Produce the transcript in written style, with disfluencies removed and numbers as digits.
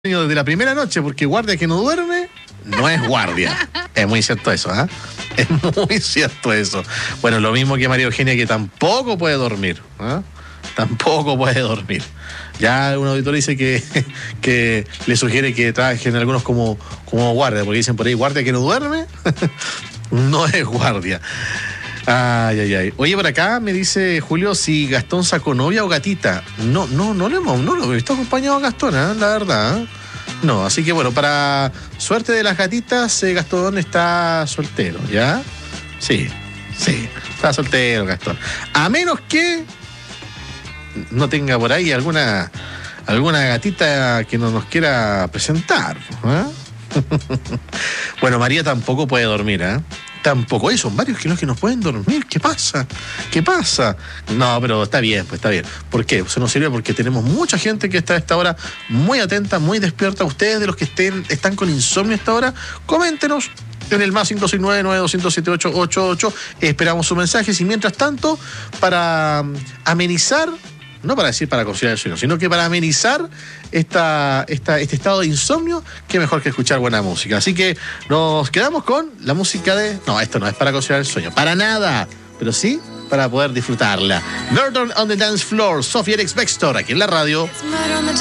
Desde la primera noche, porque guardia que no duerme no es guardia. Es muy cierto eso, ¿ah? Es muy cierto eso. Bueno, lo mismo que María Eugenia, que tampoco puede dormir, ¿ah? Tampoco puede dormir. Ya un auditor dice que le sugiere que trabajen algunos como guardia, porque dicen por ahí, guardia que no duerme, no es guardia. Ay. Oye, por acá me dice Julio si Gastón sacó novia o gatita. No lo he visto acompañado a Gastón, ¿eh? La verdad. No, así que bueno, para suerte de las gatitas, Gastón está soltero, ¿ya? Sí, está soltero Gastón. A menos que no tenga por ahí alguna gatita que no nos quiera presentar, ¿eh? Bueno, María tampoco puede dormir, ¿eh? Tampoco. Oye, son varios que no pueden dormir. ¿Qué pasa? No, pero está bien, pues está bien. ¿Por qué? Se nos sirve porque tenemos mucha gente que está a esta hora muy atenta, muy despierta. Ustedes, de los que están con insomnio a esta hora, coméntenos en el más 569-9200-7888. Esperamos sus mensajes y mientras tanto, para amenizar, no para decir para conciliar el sueño, sino que para amenizar este estado de insomnio, qué mejor que escuchar buena música. Así que nos quedamos con la música de... No, esto no es para conciliar el sueño, para nada, pero sí para poder disfrutarla. Murder on the Dance Floor, Sofía Eriks Bextor, aquí en la radio.